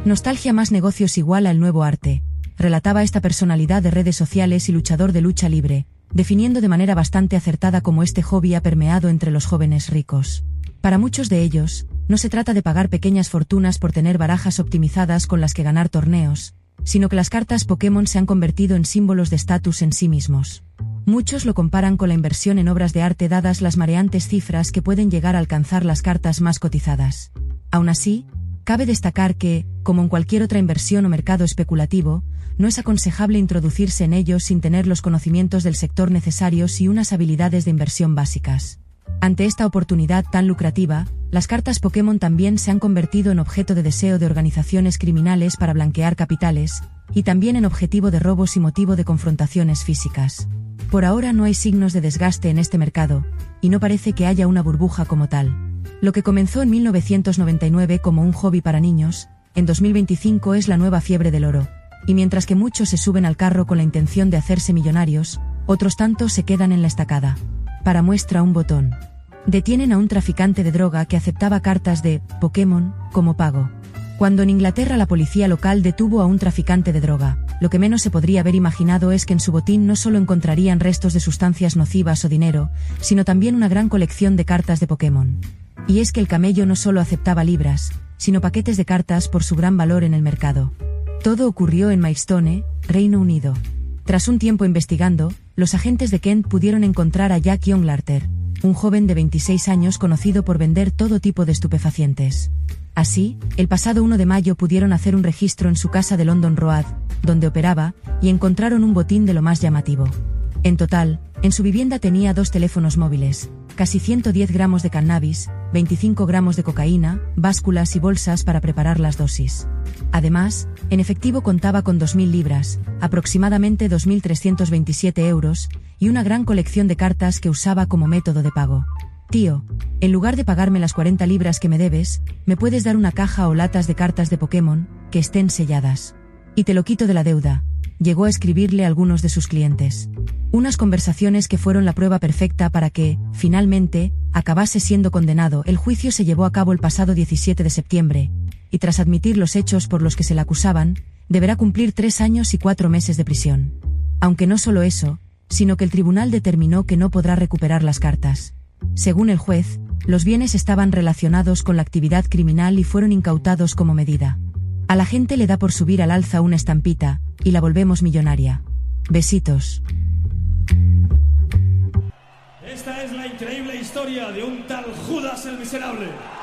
Nostalgia más negocios igual al nuevo arte, relataba esta personalidad de redes sociales y luchador de lucha libre, definiendo de manera bastante acertada cómo este hobby ha permeado entre los jóvenes ricos. Para muchos de ellos, no se trata de pagar pequeñas fortunas por tener barajas optimizadas con las que ganar torneos, sino que las cartas Pokémon se han convertido en símbolos de estatus en sí mismos. Muchos lo comparan con la inversión en obras de arte dadas las mareantes cifras que pueden llegar a alcanzar las cartas más cotizadas. Aún así, cabe destacar que, como en cualquier otra inversión o mercado especulativo, no es aconsejable introducirse en ellos sin tener los conocimientos del sector necesarios y unas habilidades de inversión básicas. Ante esta oportunidad tan lucrativa, las cartas Pokémon también se han convertido en objeto de deseo de organizaciones criminales para blanquear capitales, y también en objetivo de robos y motivo de confrontaciones físicas. Por ahora no hay signos de desgaste en este mercado, y no parece que haya una burbuja como tal. Lo que comenzó en 1999 como un hobby para niños, en 2025 es la nueva fiebre del oro, y mientras que muchos se suben al carro con la intención de hacerse millonarios, otros tantos se quedan en la estacada. Para muestra un botón. Detienen a un traficante de droga que aceptaba cartas de Pokémon como pago. Cuando en Inglaterra la policía local detuvo a un traficante de droga, lo que menos se podría haber imaginado es que en su botín no solo encontrarían restos de sustancias nocivas o dinero, sino también una gran colección de cartas de Pokémon. Y es que el camello no solo aceptaba libras, sino paquetes de cartas por su gran valor en el mercado. Todo ocurrió en Maidstone, Reino Unido. Tras un tiempo investigando, los agentes de Kent pudieron encontrar a Jack Younglarter, un joven de 26 años conocido por vender todo tipo de estupefacientes. Así, el pasado 1 de mayo pudieron hacer un registro en su casa de London Road, donde operaba, y encontraron un botín de lo más llamativo. En total, en su vivienda tenía 2 teléfonos móviles, casi 110 gramos de cannabis, 25 gramos de cocaína, básculas y bolsas para preparar las dosis. Además, en efectivo contaba con 2.000 libras, aproximadamente 2.327 euros, y una gran colección de cartas que usaba como método de pago. Tío, en lugar de pagarme las 40 libras que me debes, me puedes dar una caja o latas de cartas de Pokémon, que estén selladas. Y te lo quito de la deuda. Llegó a escribirle a algunos de sus clientes. Unas conversaciones que fueron la prueba perfecta para que, finalmente, acabase siendo condenado. El juicio se llevó a cabo el pasado 17 de septiembre, y tras admitir los hechos por los que se le acusaban, deberá cumplir 3 años y 4 meses de prisión. Aunque no solo eso, sino que el tribunal determinó que no podrá recuperar las cartas. Según el juez, los bienes estaban relacionados con la actividad criminal y fueron incautados como medida. A la gente le da por subir al alza una estampita, y la volvemos millonaria. Besitos. Esta es la increíble historia de un tal Judas el Miserable.